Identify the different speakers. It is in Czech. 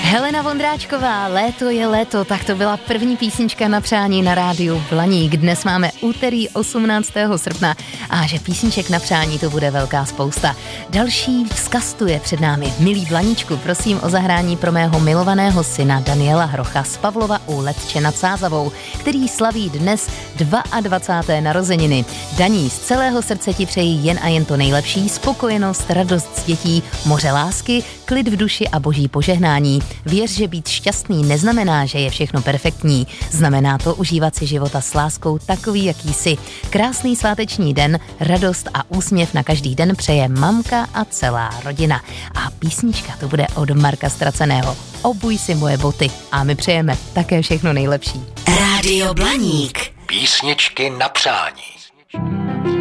Speaker 1: Helena Vondráčková, Léto je léto, tak to byla první písnička na přání na rádiu Blaník. Dnes máme úterý 18. srpna a že písniček na přání to bude velká spousta. Další vzkaz tu je před námi. Milý Blaníčku, prosím o zahrání pro mého milovaného syna Daniela Hrocha z Pavlova u Letče nad Sázavou, který slaví dnes 22. narozeniny. Daní, z celého srdce ti přeji jen a jen to nejlepší, spokojenost, radost z dětí, moře lásky, klid v duši a boží požehnání. Věř, že být šťastný neznamená, že je všechno perfektní. Znamená to užívat si života s láskou takový, jaký jsi. Krásný sváteční den, radost a úsměv na každý den přeje mamka a celá rodina. A písnička to bude od Marka Ztraceného. Obuj si moje boty a my přejeme také všechno nejlepší.
Speaker 2: Rádio Blaník.
Speaker 3: Písničky na přání.